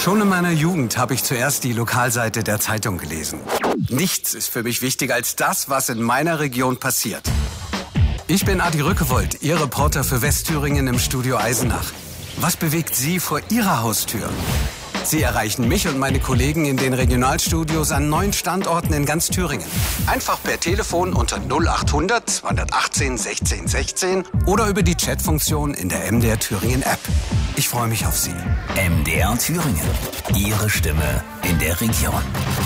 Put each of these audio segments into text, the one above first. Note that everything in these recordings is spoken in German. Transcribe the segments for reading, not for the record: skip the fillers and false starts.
Schon in meiner Jugend habe ich zuerst die Lokalseite der Zeitung gelesen. Nichts ist für mich wichtiger als das, was in meiner Region passiert. Ich bin Adi Rückewold, Ihr Reporter für Westthüringen im Studio Eisenach. Was bewegt Sie vor Ihrer Haustür? Sie erreichen mich und meine Kollegen in den Regionalstudios an 9 Standorten in ganz Thüringen. Einfach per Telefon unter 0800 218 16 16 oder über die Chatfunktion in der MDR Thüringen App. Ich freue mich auf Sie. MDR Thüringen. Ihre Stimme in der Region.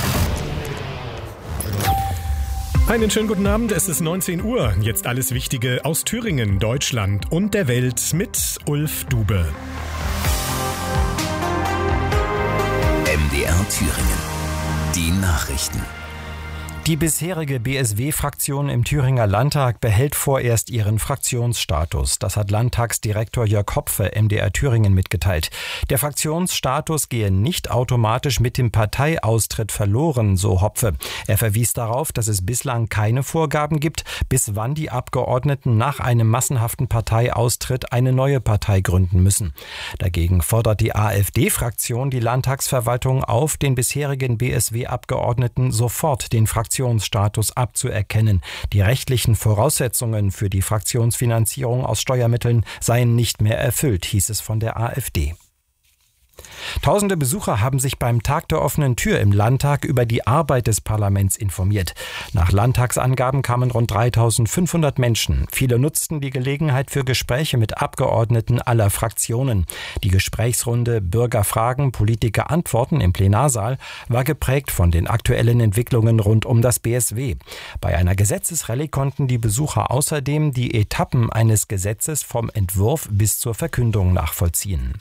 Einen schönen guten Abend, es ist 19 Uhr. Jetzt alles Wichtige aus Thüringen, Deutschland und der Welt mit Ulf Dube. MDR Thüringen. Die Nachrichten. Die bisherige BSW-Fraktion im Thüringer Landtag behält vorerst ihren Fraktionsstatus. Das hat Landtagsdirektor Jörg Hopfe MDR Thüringen mitgeteilt. Der Fraktionsstatus gehe nicht automatisch mit dem Parteiaustritt verloren, so Hopfe. Er verwies darauf, dass es bislang keine Vorgaben gibt, bis wann die Abgeordneten nach einem massenhaften Parteiaustritt eine neue Partei gründen müssen. Dagegen fordert die AfD-Fraktion die Landtagsverwaltung auf, den bisherigen BSW-Abgeordneten sofort den Fraktionsstatus abzuerkennen. Die rechtlichen Voraussetzungen für die Fraktionsfinanzierung aus Steuermitteln seien nicht mehr erfüllt, hieß es von der AfD. Tausende Besucher haben sich beim Tag der offenen Tür im Landtag über die Arbeit des Parlaments informiert. Nach Landtagsangaben kamen rund 3.500 Menschen. Viele nutzten die Gelegenheit für Gespräche mit Abgeordneten aller Fraktionen. Die Gesprächsrunde Bürger fragen, Politiker antworten im Plenarsaal war geprägt von den aktuellen Entwicklungen rund um das BSW. Bei einer Gesetzesrallye konnten die Besucher außerdem die Etappen eines Gesetzes vom Entwurf bis zur Verkündung nachvollziehen.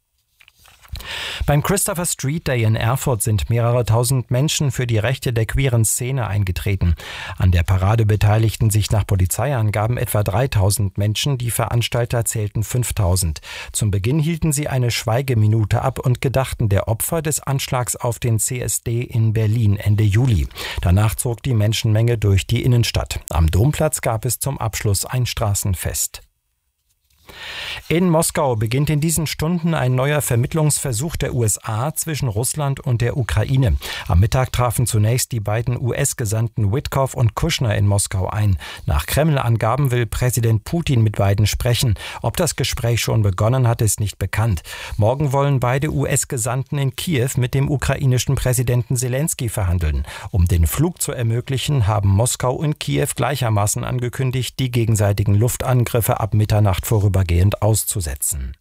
Beim Christopher Street Day in Erfurt sind mehrere tausend Menschen für die Rechte der queeren Szene eingetreten. An der Parade beteiligten sich nach Polizeiangaben etwa 3.000 Menschen, die Veranstalter zählten 5.000. Zum Beginn hielten sie eine Schweigeminute ab und gedachten der Opfer des Anschlags auf den CSD in Berlin Ende Juli. Danach zog die Menschenmenge durch die Innenstadt. Am Domplatz gab es zum Abschluss ein Straßenfest. In Moskau beginnt in diesen Stunden ein neuer Vermittlungsversuch der USA zwischen Russland und der Ukraine. Am Mittag trafen zunächst die beiden US-Gesandten Witkoff und Kushner in Moskau ein. Nach Kreml-Angaben will Präsident Putin mit beiden sprechen. Ob das Gespräch schon begonnen hat, ist nicht bekannt. Morgen wollen beide US-Gesandten in Kiew mit dem ukrainischen Präsidenten Selenskyj verhandeln. Um den Flug zu ermöglichen, haben Moskau und Kiew gleichermaßen angekündigt, die gegenseitigen Luftangriffe ab Mitternacht vorübergehend auszusetzen.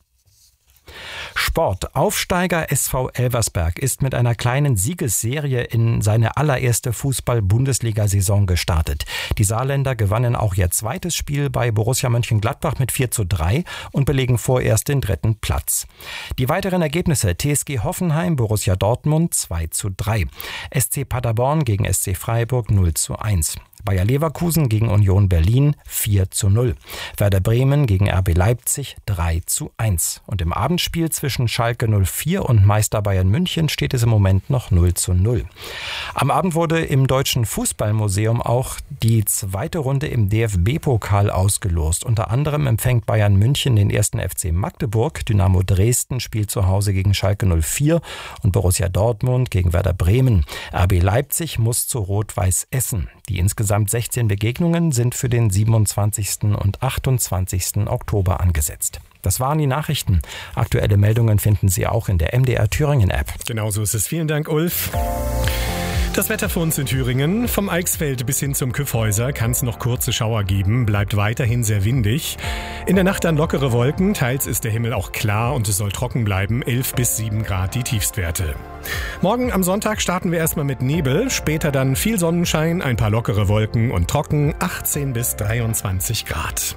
Sport. Aufsteiger SV Elversberg ist mit einer kleinen Siegesserie in seine allererste Fußball-Bundesliga-Saison gestartet. Die Saarländer gewannen auch ihr zweites Spiel bei Borussia Mönchengladbach mit 4:3 und belegen vorerst den 3. Platz. Die weiteren Ergebnisse: TSG Hoffenheim, Borussia Dortmund 2:3, SC Paderborn gegen SC Freiburg 0:1. Bayer Leverkusen gegen Union Berlin 4:0. Werder Bremen gegen RB Leipzig 3:1. Und im Abendspiel zwischen Schalke 04 und Meister Bayern München steht es im Moment noch 0:0. Am Abend wurde im Deutschen Fußballmuseum auch die zweite Runde im DFB-Pokal ausgelost. Unter anderem empfängt Bayern München den 1. FC Magdeburg, Dynamo Dresden spielt zu Hause gegen Schalke 04 und Borussia Dortmund gegen Werder Bremen. RB Leipzig muss zu Rot-Weiß Essen. Die insgesamt 16 Begegnungen sind für den 27. und 28. Oktober angesetzt. Das waren die Nachrichten. Aktuelle Meldungen finden Sie auch in der MDR Thüringen App. Genauso ist es. Vielen Dank, Ulf. Das Wetter für uns in Thüringen. Vom Eichsfeld bis hin zum Kyffhäuser kann es noch kurze Schauer geben, bleibt weiterhin sehr windig. In der Nacht dann lockere Wolken, teils ist der Himmel auch klar und es soll trocken bleiben, 11 bis 7 Grad die Tiefstwerte. Morgen am Sonntag starten wir erstmal mit Nebel, später dann viel Sonnenschein, ein paar lockere Wolken und trocken, 18 bis 23 Grad.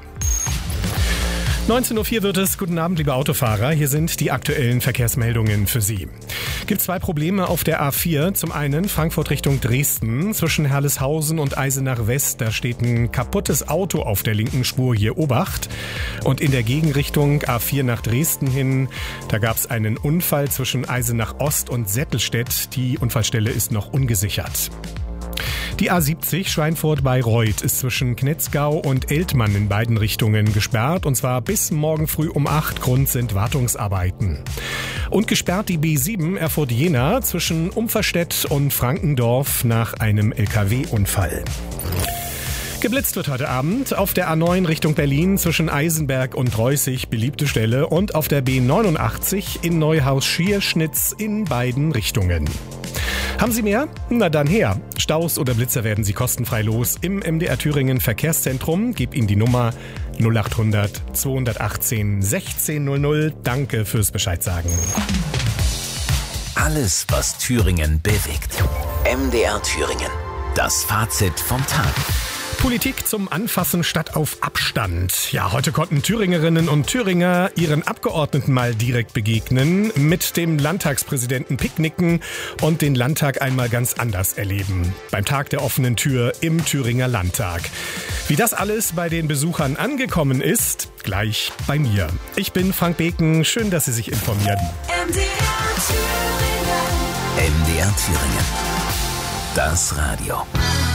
19:04 Uhr wird es. Guten Abend, liebe Autofahrer. Hier sind die aktuellen Verkehrsmeldungen für Sie. Gibt 2 Probleme auf der A4. Zum einen Frankfurt Richtung Dresden. Zwischen Herleshausen und Eisenach West, da steht ein kaputtes Auto auf der linken Spur, hier Obacht. Und in der Gegenrichtung A4 nach Dresden hin, da gab es einen Unfall zwischen Eisenach Ost und Sättelstedt. Die Unfallstelle ist noch ungesichert. Die A70 Schweinfurt-Bayreuth ist zwischen Knetzgau und Eltmann in beiden Richtungen gesperrt, und zwar bis morgen früh um 8. Grund sind Wartungsarbeiten. Und gesperrt die B7 Erfurt-Jena zwischen Umverstedt und Frankendorf nach einem LKW-Unfall. Geblitzt wird heute Abend auf der A9 Richtung Berlin zwischen Eisenberg und Reußig, beliebte Stelle, und auf der B89 in Neuhaus-Schierschnitz in beiden Richtungen. Haben Sie mehr? Na dann her. Staus oder Blitzer werden Sie kostenfrei los im MDR Thüringen Verkehrszentrum. Gib Ihnen die Nummer 0800 218 1600. Danke fürs Bescheid sagen. Alles, was Thüringen bewegt. MDR Thüringen. Das Fazit vom Tag. Politik zum Anfassen statt auf Abstand. Ja, heute konnten Thüringerinnen und Thüringer ihren Abgeordneten mal direkt begegnen, mit dem Landtagspräsidenten picknicken und den Landtag einmal ganz anders erleben. Beim Tag der offenen Tür im Thüringer Landtag. Wie das alles bei den Besuchern angekommen ist, gleich bei mir. Ich bin Frank Beken, schön, dass Sie sich informieren. MDR Thüringen. Das Radio.